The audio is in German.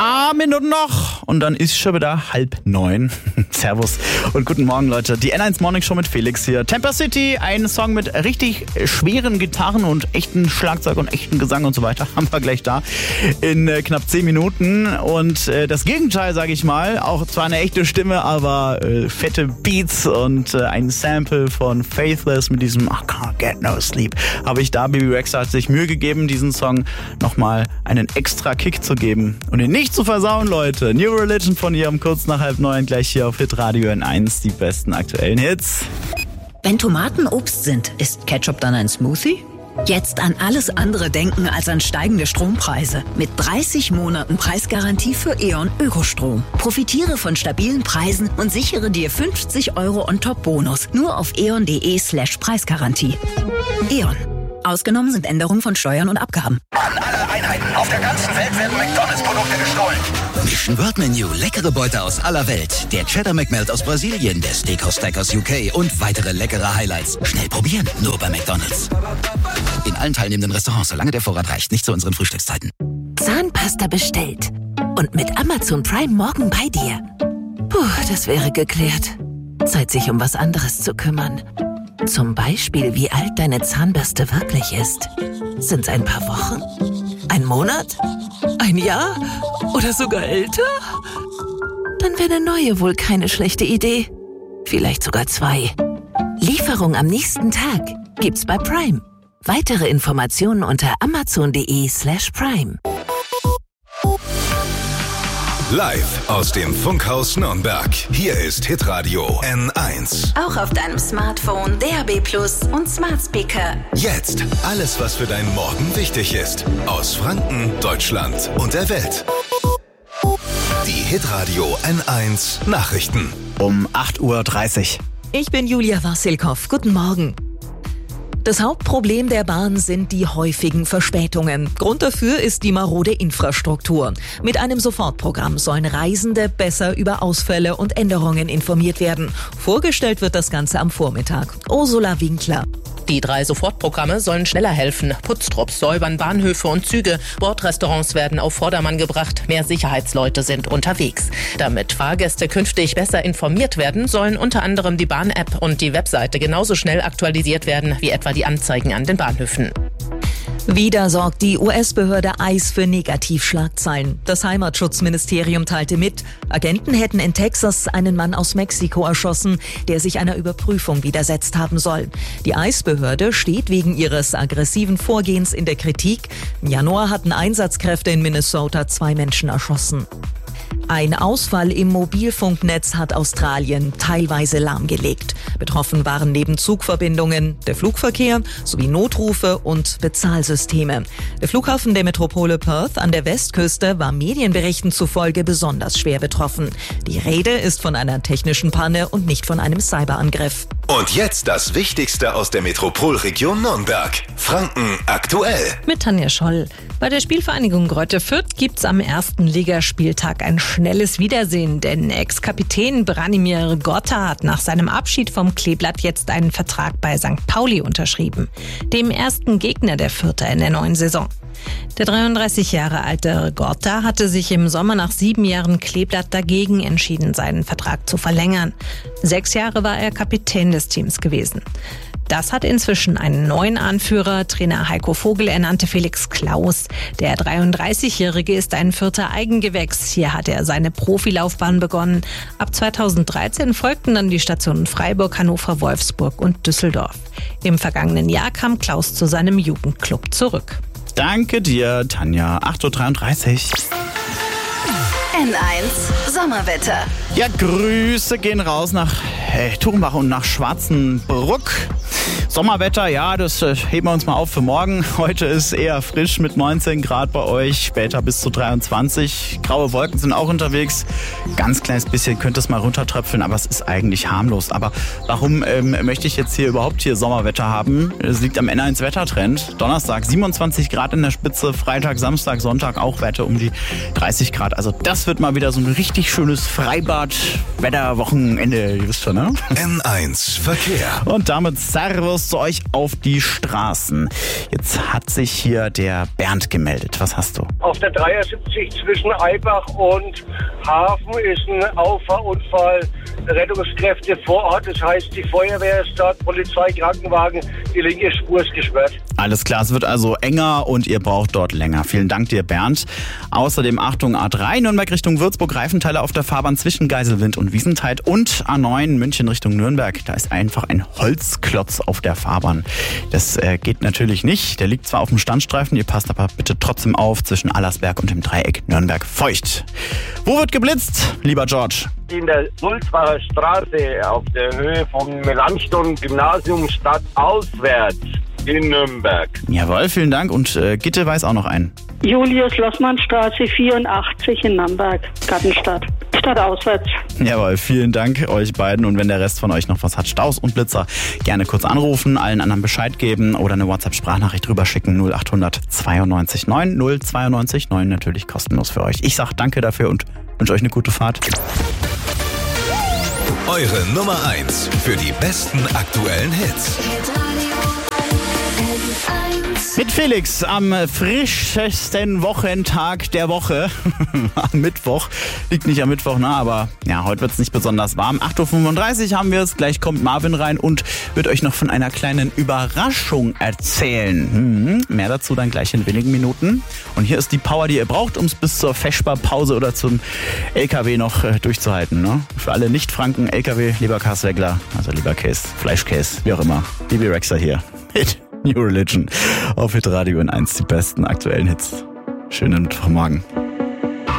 Minuten noch und dann ist schon wieder 8:30. Servus und guten Morgen, Leute. Die N1 Morning Show mit Felix hier. Temper City, ein Song mit richtig schweren Gitarren und echten Schlagzeug und echten Gesang und so weiter, haben wir gleich da in knapp 10 Minuten. Und das Gegenteil, sage ich mal, auch zwar eine echte Stimme, aber fette Beats und ein Sample von Faithless mit diesem I can't get no sleep, habe ich da. Bibi Rexha hat sich Mühe gegeben, diesen Song nochmal einen extra Kick zu geben und ihn nicht zu versauen, Leute. New Religion von ihr um kurz nach 8:30 gleich hier auf Hitradio N1, die besten aktuellen Hits. Wenn Tomaten Obst sind, ist Ketchup dann ein Smoothie? Jetzt an alles andere denken als an steigende Strompreise. Mit 30 Monaten Preisgarantie für E.ON Ökostrom. Profitiere von stabilen Preisen und sichere dir 50 € on top Bonus. Nur auf eon.de/Preisgarantie. E.ON. Ausgenommen sind Änderungen von Steuern und Abgaben. An alle Einheiten auf der ganzen Welt werden McDonalds-Produkte gestohlen. Mission World Menu, leckere Beute aus aller Welt. Der Cheddar McMelt aus Brasilien, der Steakhouse Stack aus UK und weitere leckere Highlights. Schnell probieren, nur bei McDonalds. In allen teilnehmenden Restaurants, solange der Vorrat reicht, nicht zu unseren Frühstückszeiten. Zahnpasta bestellt und mit Amazon Prime morgen bei dir. Puh, das wäre geklärt. Zeit, sich um was anderes zu kümmern. Zum Beispiel, wie alt deine Zahnbürste wirklich ist. Sind's ein paar Wochen? Ein Monat? Ein Jahr? Oder sogar älter? Dann wäre eine neue wohl keine schlechte Idee. Vielleicht sogar 2. Lieferung am nächsten Tag gibt's bei Prime. Weitere Informationen unter amazon.de/Prime. Live aus dem Funkhaus Nürnberg. Hier ist Hitradio N1. Auch auf deinem Smartphone, DAB+ und Smart Speaker. Jetzt alles, was für deinen Morgen wichtig ist. Aus Franken, Deutschland und der Welt. Die Hitradio N1 Nachrichten. Um 8:30 Uhr. Ich bin Julia Wassilkow. Guten Morgen. Das Hauptproblem der Bahn sind die häufigen Verspätungen. Grund dafür ist die marode Infrastruktur. Mit einem Sofortprogramm sollen Reisende besser über Ausfälle und Änderungen informiert werden. Vorgestellt wird das Ganze am Vormittag. Ursula Winkler. Die 3 Sofortprogramme sollen schneller helfen. Putztrupps säubern Bahnhöfe und Züge. Bordrestaurants werden auf Vordermann gebracht. Mehr Sicherheitsleute sind unterwegs. Damit Fahrgäste künftig besser informiert werden, sollen unter anderem die Bahn-App und die Webseite genauso schnell aktualisiert werden wie etwa die Anzeigen an den Bahnhöfen. Wieder sorgt die US-Behörde ICE für Negativschlagzeilen. Das Heimatschutzministerium teilte mit, Agenten hätten in Texas einen Mann aus Mexiko erschossen, der sich einer Überprüfung widersetzt haben soll. Die ICE-Behörde steht wegen ihres aggressiven Vorgehens in der Kritik. Im Januar hatten Einsatzkräfte in Minnesota 2 Menschen erschossen. Ein Ausfall im Mobilfunknetz hat Australien teilweise lahmgelegt. Betroffen waren neben Zugverbindungen der Flugverkehr sowie Notrufe und Bezahlsysteme. Der Flughafen der Metropole Perth an der Westküste war Medienberichten zufolge besonders schwer betroffen. Die Rede ist von einer technischen Panne und nicht von einem Cyberangriff. Und jetzt das Wichtigste aus der Metropolregion Nürnberg. Franken aktuell. Mit Tanja Scholl. Bei der Spielvereinigung Greuther Fürth gibt's am ersten Ligaspieltag ein schnelles Wiedersehen, denn Ex-Kapitän Branimir Gorta hat nach seinem Abschied vom Kleeblatt jetzt einen Vertrag bei St. Pauli unterschrieben, dem ersten Gegner der Fürther in der neuen Saison. Der 33 Jahre alte Gorta hatte sich im Sommer nach 7 Jahren Kleeblatt dagegen entschieden, seinen Vertrag zu verlängern. 6 Jahre war er Kapitän des Teams gewesen. Das hat inzwischen einen neuen Anführer, Trainer Heiko Vogel ernannte Felix Klaus. Der 33-Jährige ist ein Fürther Eigengewächs. Hier hat er seine Profilaufbahn begonnen. Ab 2013 folgten dann die Stationen Freiburg, Hannover, Wolfsburg und Düsseldorf. Im vergangenen Jahr kam Klaus zu seinem Jugendclub zurück. Danke dir, Tanja. 8:33 Uhr. N1 Sommerwetter. Ja, Grüße gehen raus nach Tuchenbach und nach Schwarzenbruck. Sommerwetter, ja, das heben wir uns mal auf für morgen. Heute ist eher frisch mit 19 Grad bei euch, später bis zu 23. Graue Wolken sind auch unterwegs. Ganz kleines bisschen könnte es mal runtertröpfeln, aber es ist eigentlich harmlos. Aber warum möchte ich jetzt hier überhaupt Sommerwetter haben? Es liegt am N1 Wettertrend. Donnerstag 27 Grad in der Spitze, Freitag, Samstag, Sonntag auch Werte um die 30 Grad. Also das wird mal wieder so ein richtig schönes Freibad-Wetterwochenende, ihr wisst schon, ne? ne? N1 Verkehr. Und damit Servus zu euch auf die Straßen. Jetzt hat sich hier der Bernd gemeldet. Was hast du? Auf der 73 zwischen Eibach und Hafen ist ein Auffahrunfall. Rettungskräfte vor Ort, das heißt die Feuerwehr ist dort, Polizei, Krankenwagen, die linke Spur ist gesperrt. Alles klar, es wird also enger und ihr braucht dort länger. Vielen Dank dir, Bernd. Außerdem Achtung A3, Nürnberg Richtung Würzburg, Reifenteile auf der Fahrbahn zwischen Geiselwind und Wiesentheid und A9 München Richtung Nürnberg. Da ist einfach ein Holzklotz auf der Fahrbahn. Das geht natürlich nicht. Der liegt zwar auf dem Standstreifen, ihr passt aber bitte trotzdem auf zwischen Allersberg und dem Dreieck Nürnberg-Feucht. Wo wird geblitzt, lieber George? In der Sulzbacher Straße auf der Höhe vom Melanchthon-Gymnasium stadtauswärts in Nürnberg. Jawohl, vielen Dank. Und Gitte weiß auch noch einen. Julius-Lossmann-Straße 84 in Nürnberg, Gartenstadt. Stadtauswärts. Jawohl, vielen Dank euch beiden. Und wenn der Rest von euch noch was hat, Staus und Blitzer, gerne kurz anrufen, allen anderen Bescheid geben oder eine WhatsApp-Sprachnachricht drüber schicken. 0800 92 9 092 9, natürlich kostenlos für euch. Ich sag danke dafür und wünsche euch eine gute Fahrt. Eure Nummer 1 für die besten aktuellen Hits. Mit Felix am frischesten Wochentag der Woche. Am Mittwoch. Liegt nicht am Mittwoch, ne? Aber ja, heute wird es nicht besonders warm. 8.35 Uhr haben wir es. Gleich kommt Marvin rein und wird euch noch von einer kleinen Überraschung erzählen. Mehr dazu dann gleich in wenigen Minuten. Und hier ist die Power, die ihr braucht, um es bis zur Feschbar-Pause oder zum LKW noch durchzuhalten. Ne? Für alle Nicht-Franken, LKW, lieber Karswegler, also lieber Case, Fleischcase, wie auch immer. DB Rexer hier. New Religion auf Hitradio N1, die besten aktuellen Hits. Schönen Mittwochmorgen.